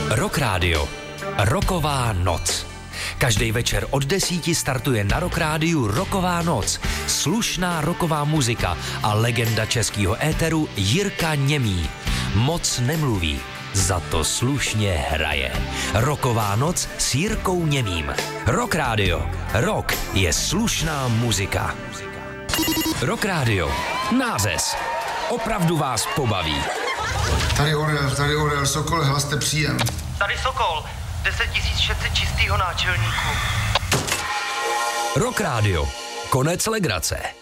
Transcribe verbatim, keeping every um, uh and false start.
Rock Radio. Rocková noc. Každý večer od desíti startuje na Rock Rádiu Rocková noc. Slušná rocková muzika a legenda českého éteru Jirka Němý. Moc nemluví, za to slušně hraje. Rocková noc s Jirkou Němým. Rock Radio. Rock je slušná muzika. Rock Radio. Nářez. Opravdu vás pobaví. Tady Orel, tady Orel, Sokol, hlaste příjem. Tady Sokol, deset tisíc šest set čistýho náčelníku. Rock Radio. Konec legrace.